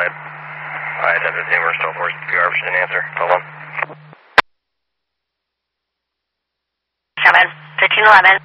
ahead. Alright, 1015, we're still forced to garbage, didn't answer. Hold on. Come in, 1511.